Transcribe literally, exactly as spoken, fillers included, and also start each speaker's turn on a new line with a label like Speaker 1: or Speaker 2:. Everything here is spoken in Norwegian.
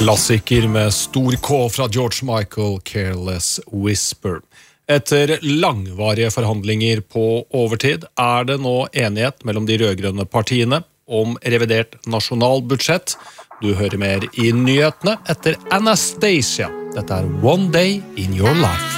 Speaker 1: Klassiker med stor K fra George Michael, Careless Whisper. Etter langvarige forhandlinger på overtid er det nå enighet mellom de rødgrønne partiene om revidert nasjonalbudsjett. Du hører mer i nyhetene etter Anastasia. Dette er One Day in Your Life.